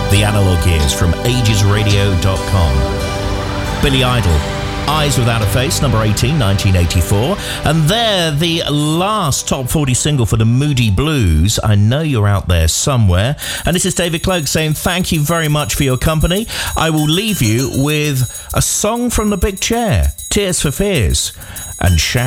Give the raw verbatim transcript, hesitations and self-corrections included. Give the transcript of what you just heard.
The Analog Years from ages radio dot com. Billy Idol, Eyes Without a Face, number eighteen, nineteen eighty-four. And there, the last top forty single for the Moody Blues. I know you're out there somewhere. And this is David Cloak saying thank you very much for your company. I will leave you with a song from the big chair, Tears for Fears, and Shout.